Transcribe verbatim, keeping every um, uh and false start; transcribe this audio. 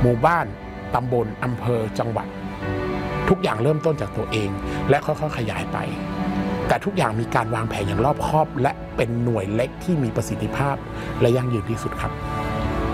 หมู่บ้านตำบลอำเภอจังหวัดทุกอย่างเริ่มต้นจากตัวเองและค่อยๆขยายไปแต่ทุกอย่างมีการวางแผนอย่างรอบคอบและเป็นหน่วยเล็กที่มีประสิทธิภาพและยั่งยืนที่สุดครับ